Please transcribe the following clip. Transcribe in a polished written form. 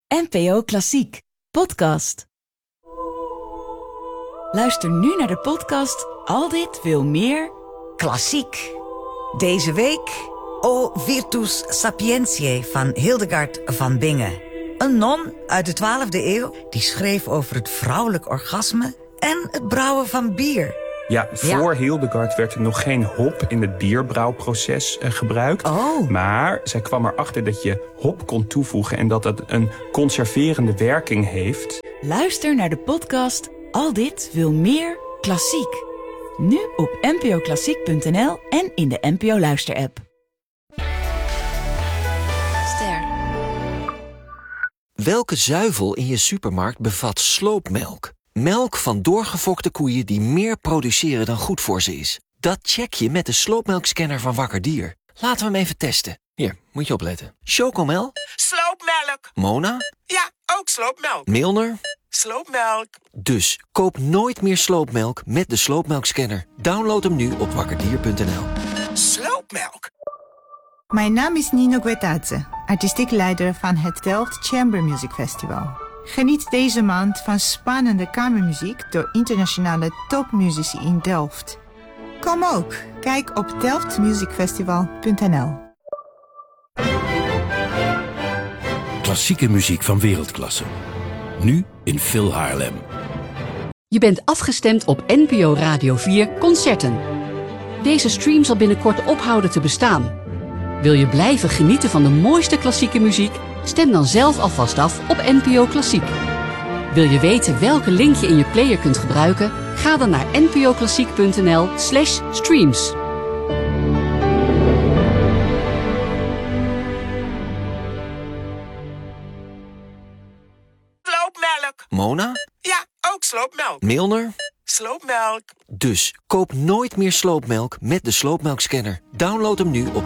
NPO Klassiek podcast. Luister nu naar de podcast Al dit veel meer Klassiek. Deze week O Virtus Sapientiae van Hildegard van Bingen. Een non uit de 12e eeuw die schreef over het vrouwelijk orgasme en het brouwen van bier. Ja, voor Hildegard werd er nog geen hop in het bierbrouwproces gebruikt. Oh. Maar zij kwam erachter dat je hop kon toevoegen en dat dat een conserverende werking heeft. Luister naar de podcast Al dit veel meer Klassiek. Nu op npoklassiek.nl en in de NPO Luister-app. Ster. Welke zuivel in je supermarkt bevat sloopmelk? Melk van doorgefokte koeien die meer produceren dan goed voor ze is. Dat check je met de sloopmelkscanner van Wakker Dier. Laten we hem even testen. Hier, moet je opletten. Chocomel? Sloopmelk. Mona? Ja, ook sloopmelk. Milner? Sloopmelk. Dus koop nooit meer sloopmelk met de sloopmelkscanner. Download hem nu op wakkerdier.nl. Sloopmelk. Mijn naam is Nino Guetadze, artistiek leider van het Delft Chamber Music Festival. Geniet deze maand van spannende kamermuziek door internationale topmuzici in Delft. Kom ook, kijk op delftmusicfestival.nl. Klassieke muziek van wereldklasse. Nu in Phil Haarlem. Je bent afgestemd op NPO Radio 4 Concerten. Deze stream zal binnenkort ophouden te bestaan. Wil je blijven genieten van de mooiste klassieke muziek? Stem dan zelf alvast af op NPO Klassiek. Wil je weten welke link je in je player kunt gebruiken? Ga dan naar npoklassiek.nl/streams. Sloopmelk. Mona? Ja, ook sloopmelk. Milner? Sloopmelk. Dus koop nooit meer sloopmelk met de sloopmelkscanner. Download hem nu op